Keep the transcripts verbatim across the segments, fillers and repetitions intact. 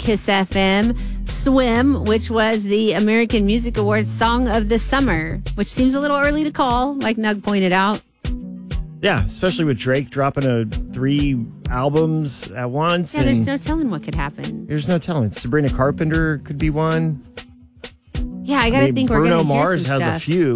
Kiss F M. Swim, which was the American Music Awards Song of the Summer, which seems a little early to call, like Nug pointed out. Yeah, especially with Drake dropping a three albums at once. Yeah, there's no telling what could happen. There's no telling. Sabrina Carpenter could be one. Yeah, I gotta I mean, think Bruno we're gonna hear Mars some has stuff. a few.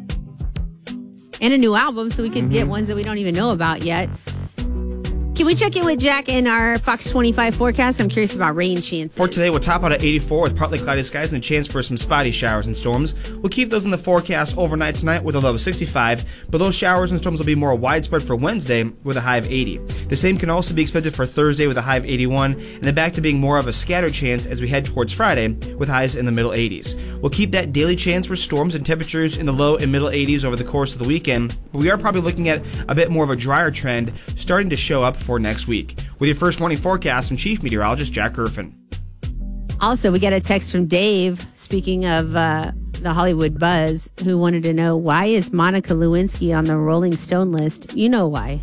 And a new album, so we could mm-hmm. get ones that we don't even know about yet. Can we check in with Jack in our Fox twenty-five forecast? I'm curious about rain chances. For today, we'll top out at eighty-four with partly cloudy skies and a chance for some spotty showers and storms. We'll keep those in the forecast overnight tonight with a low of sixty-five, but those showers and storms will be more widespread for Wednesday with a high of eighty. The same can also be expected for Thursday with a high of eighty-one, and then back to being more of a scattered chance as we head towards Friday with highs in the middle eighties. We'll keep that daily chance for storms and temperatures in the low and middle eighties over the course of the weekend, but we are probably looking at a bit more of a drier trend starting to show up for next week. With your first morning forecast from Chief Meteorologist Jack Griffin. Also, we got a text from Dave, speaking of uh, the Hollywood buzz, who wanted to know, why is Monica Lewinsky on the Rolling Stone list? You know why.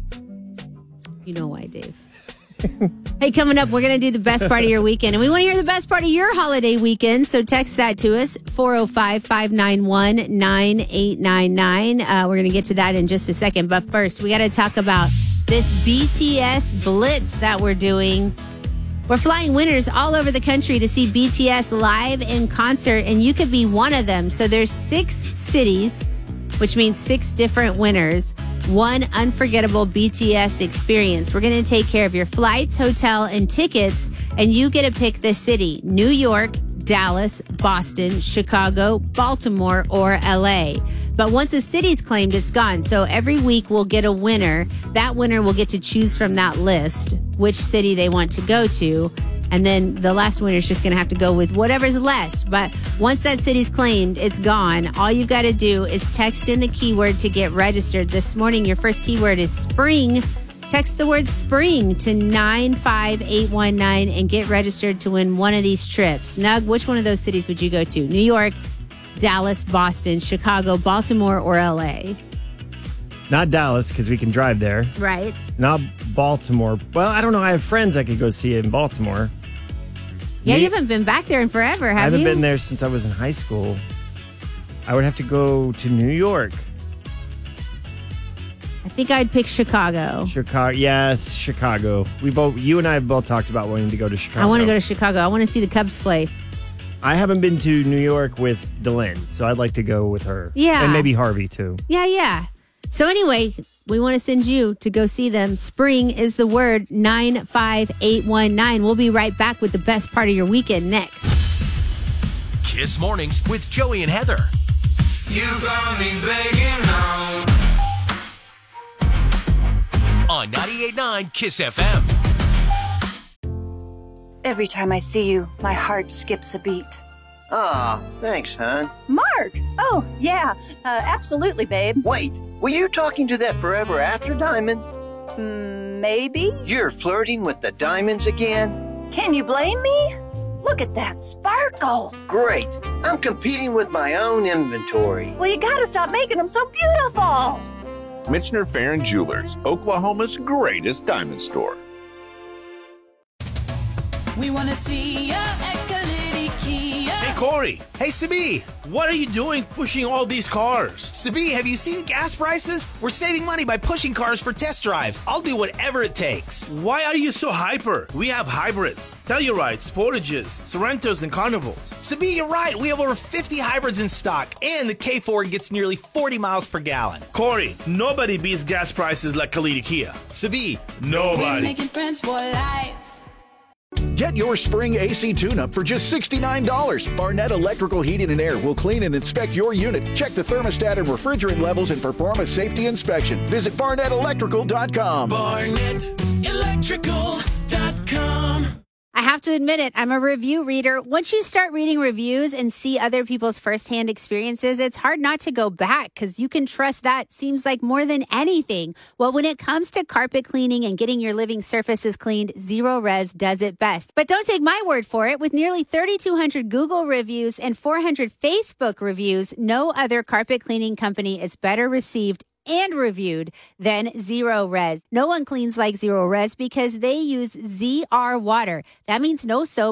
You know why, Dave. Hey, coming up, we're going to do the best part of your weekend. And we want to hear the best part of your holiday weekend. So text that to us, four oh five, five nine one, nine eight nine nine. Uh, we're going to get to that in just a second. But first, we got to talk about this B T S Blitz that we're doing. We're flying winners all over the country to see B T S live in concert, and you could be one of them. So there's six cities, which means six different winners. One unforgettable B T S experience. We're going to take care of your flights, hotel, and tickets, and you get to pick the city: New York, Dallas, Boston, Chicago, Baltimore, or L A. But once a city's claimed, it's gone. So every week we'll get a winner. That winner will get to choose from that list which city they want to go to. And then the last winner is just going to have to go with whatever's less. But once that city's claimed, it's gone. All you've got to do is text in the keyword to get registered. This morning, your first keyword is spring. Text the word spring to nine five eight one nine and get registered to win one of these trips. Nug, which one of those cities would you go to? New York, Dallas, Boston, Chicago, Baltimore, or L A? Not Dallas, because we can drive there. Right. Not Baltimore. Well, I don't know. I have friends I could go see in Baltimore. Yeah, Me- you haven't been back there in forever, have you? I haven't you? been there since I was in high school. I would have to go to New York. I think I'd pick Chicago. Chicago, yes, Chicago. We both, you and I have both talked about wanting to go to Chicago. I want to go to Chicago. I want to see the Cubs play. I haven't been to New York with Delyn, so I'd like to go with her. Yeah. And maybe Harvey, too. Yeah, yeah. So anyway, we want to send you to go see them. Spring is the word, nine five eight one nine. We'll be right back with the best part of your weekend next. Kiss Mornings with Joey and Heather. You got me begging now. On ninety-eight point nine Kiss F M. Every time I see you, my heart skips a beat. Aw, thanks, hon. Mark! Oh, yeah, uh, absolutely, babe. Wait, were you talking to that Forever After Diamond? Mm, maybe? You're flirting with the diamonds again? Can you blame me? Look at that sparkle. Great. I'm competing with my own inventory. Well, you gotta stop making them so beautiful. Michener Farron Jewelers, Oklahoma's greatest diamond store. We want to see ya at Kalidi Kia. Hey, Corey. Hey, Sabi. What are you doing pushing all these cars? Sabi, have you seen gas prices? We're saving money by pushing cars for test drives. I'll do whatever it takes. Why are you so hyper? We have hybrids, Tellurides, Sportages, Sorrentos, and Carnivals. Sabi, you're right. We have over fifty hybrids in stock, and the K four gets nearly forty miles per gallon. Corey, nobody beats gas prices like Kalidi Kia. Sabi, nobody. We're making friends for life. Get your spring A C tune-up for just sixty-nine dollars. Barnett Electrical Heating and Air will clean and inspect your unit, check the thermostat and refrigerant levels, and perform a safety inspection. Visit barnett electrical dot com. barnett electrical dot com. I have to admit it, I'm a review reader. Once you start reading reviews and see other people's firsthand experiences, it's hard not to go back because you can trust that seems like more than anything. Well, when it comes to carpet cleaning and getting your living surfaces cleaned, Zero Res does it best. But don't take my word for it. With nearly thirty-two hundred Google reviews and four hundred Facebook reviews, no other carpet cleaning company is better received and reviewed than Zero Res. No one cleans like Zero Res because they use Z R water. That means no soap,